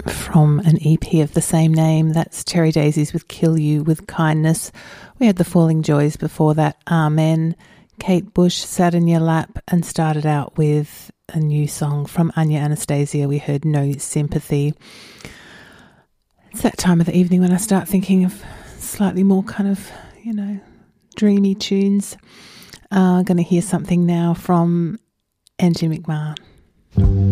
from an EP of the same name. That's Cherry Daisies with Kill You With Kindness. We had the Falling Joys before that, Amen. Kate Bush sat in your lap and started out with a new song from Anya Anastasia. We heard No Sympathy. It's that time of the evening when I start thinking of slightly more kind of, dreamy tunes. Going to hear something now from Angie McMahon.